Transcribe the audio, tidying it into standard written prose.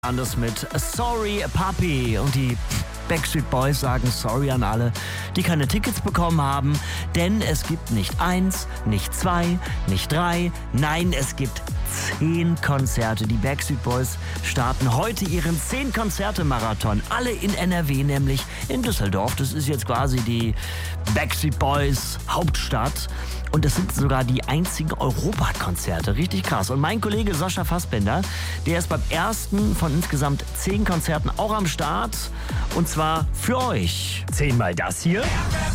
Anders mit Sorry Puppy und die Backstreet Boys sagen sorry an alle, die keine Tickets bekommen haben, denn es gibt nicht 1, nicht 2, nicht 3, nein, es gibt 10 Konzerte. Die Backstreet Boys starten heute ihren 10-Konzerte-Marathon. Alle in NRW, nämlich in Düsseldorf. Das ist jetzt quasi die Backstreet Boys Hauptstadt. Und es sind sogar die einzigen Europakonzerte. Richtig krass. Und mein Kollege Sascha Fassbender, der ist beim ersten von insgesamt 10 Konzerten auch am Start. Und zwar für euch. 10-mal das hier.